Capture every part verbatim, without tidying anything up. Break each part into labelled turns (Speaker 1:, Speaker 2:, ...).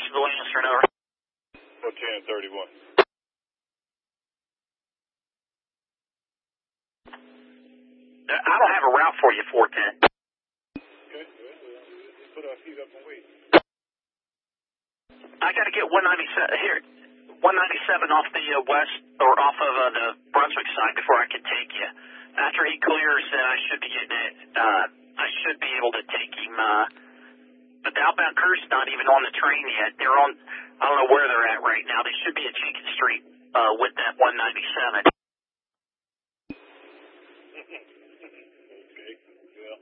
Speaker 1: civilian Eastern, over.
Speaker 2: four ten thirty-one.
Speaker 1: I don't have a route for you, four ten.
Speaker 2: Okay, well, just put our feet up and wait.
Speaker 1: I got to get one ninety-seven here, one ninety-seven off the uh, west or off of uh, the Brunswick side before I can take you. After he clears, then I should be getting it. Uh, I should be able to take him. Uh, but the outbound crew's not even on the train yet. They're on. I don't know where they're at right now. They should be at Jenkins Street uh, with that one ninety-seven.
Speaker 2: Okay, well.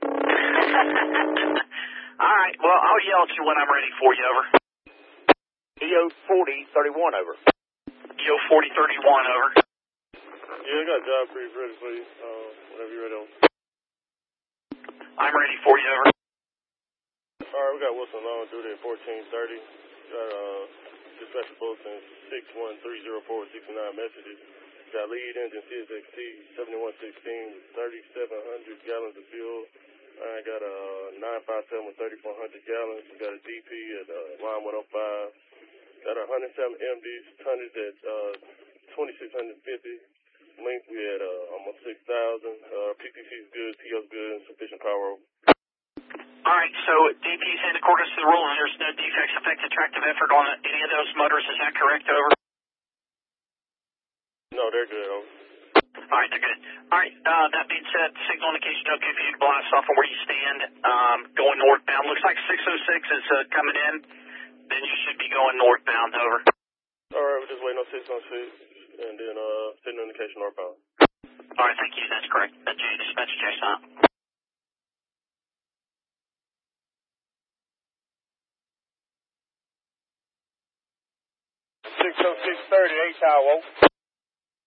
Speaker 1: All right. Well, I'll yell at you when I'm ready for you. Over.
Speaker 3: E O forty thirty-one, over.
Speaker 1: E O forty thirty-one, over.
Speaker 2: Yeah, I got a job brief ready for you. Uh, whenever you're ready. On.
Speaker 1: I'm ready for you, over.
Speaker 2: All right, we got Wilson Long duty at fourteen thirty. Got uh, dispatch bulletin six one three zero four sixty-nine messages. Got lead engine C S X T seventy-one sixteen with thirty-seven hundred gallons of fuel. I got a nine five seven with thirty-four hundred gallons. We got a D P at uh, line one oh five. Got a one oh seven M Ds, tonnage at uh, twenty-six fifty. Length we had uh, almost six thousand. Uh, P P C's good, T O's good, and sufficient power.
Speaker 1: All right, so D P's in accordance to the rule, and there's no defects affect attractive effort on any of those motors. Is that correct, over?
Speaker 2: No, they're good, over.
Speaker 1: All right, they're good. All right, uh, that being said, signal indication okay for you to blast off from where you stand. Um, going northbound. Looks like six oh six is uh, coming in. Then you should be going northbound, over.
Speaker 2: All right, we're just waiting on six oh six, and then uh, signal indication northbound.
Speaker 1: All right, thank you. That's correct. That's J dispatch, Jason.
Speaker 3: six oh six thirty, eight Tower.